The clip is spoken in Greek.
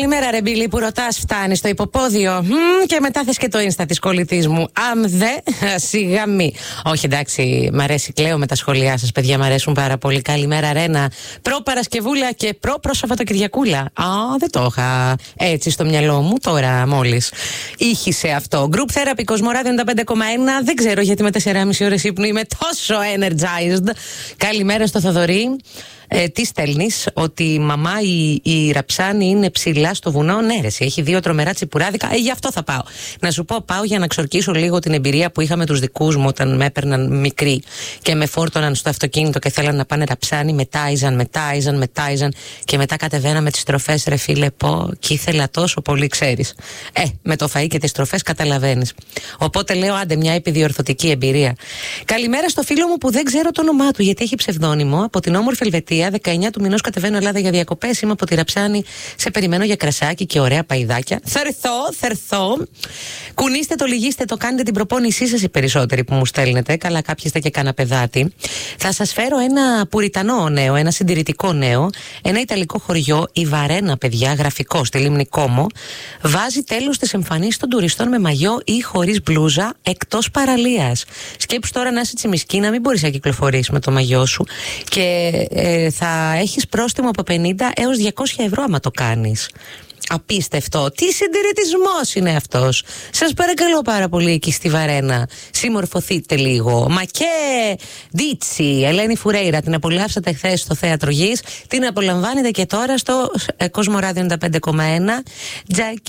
Καλημέρα, ρε Μπίλη, που ρωτάς, φτάνει στο υποπόδιο. Και μετά θες και το Insta της κολλητής μου. Δε, σιγά μη. Όχι, εντάξει, μ' αρέσει, κλαίω με τα σχόλιά σας, παιδιά, μ' αρέσουν πάρα πολύ. Καλημέρα, Ρένα. Προ-Παρασκευούλα και προ-Σαββατοκυριακούλα. Δεν το είχα έτσι στο μυαλό μου, τώρα μόλις ήχησε αυτό. Group Therapy, Κοσμοράδιο 95,1. Δεν ξέρω γιατί με 4,5 ώρες ύπνου είμαι τόσο energized. Καλημέρα στο Θοδωρή. Τι στέλνεις, ότι η μαμά η Ραψάνη είναι ψηλά στο βουνό? Ναι, ρε, έχει 2 τρομερά τσιπουράδικα. Γι' αυτό θα πάω. Να σου πω, πάω για να ξορκίσω λίγο την εμπειρία που είχα με τους δικούς μου όταν με έπαιρναν μικρή και με φόρτωναν στο αυτοκίνητο και θέλαν να πάνε Ραψάνη. Μετάιζαν και μετά κατεβαίναμε τις στροφές, ρε φίλε. Και ήθελα τόσο πολύ, ξέρεις. Με το φαΐ και τις στροφές καταλαβαίνεις. Οπότε λέω, άντε, μια επιδιορθωτική εμπειρία. Καλημέρα στο φίλο μου που δεν ξέρω το όνομά του γιατί έχει ψευδόνυμο, από την όμορφη Ελβετία. 19 του μηνός κατεβαίνω Ελλάδα για διακοπές. Είμαι από τη Ραψάνη. Σε περιμένω για κρασάκι και ωραία παϊδάκια. Θα έρθω. Κουνήστε το, λυγίστε το, κάνετε την προπόνησή σας οι περισσότεροι που μου στέλνετε. Καλά, κάποιοι είστε και κάνα παιδάτι. Θα σας φέρω ένα πουριτανό νέο, ένα συντηρητικό νέο. Ένα ιταλικό χωριό, η Βαρένα, παιδιά, γραφικό στη Λίμνη Κόμο. Βάζει τέλος στις εμφανίσεις των τουριστών με μαγιό ή χωρίς μπλούζα εκτός παραλίας. Σκέψου τώρα να είσαι τσιμισκή, να μην μπορείς να κυκλοφορείς με το μαγιό σου. Και θα έχεις πρόστιμο από 50 έως 200 ευρώ άμα το κάνεις. Απίστευτο. Τι συντηρητισμός είναι αυτός. Σας παρακαλώ πάρα πολύ εκεί στη Βαρένα. Συμμορφωθείτε λίγο. Μακέ Ντίτσι, Ελένη Φουρέιρα. Την απολαύσατε χθες στο Θέατρο Γης. Την απολαμβάνετε και τώρα στο Κοσμοράδιο 95,1.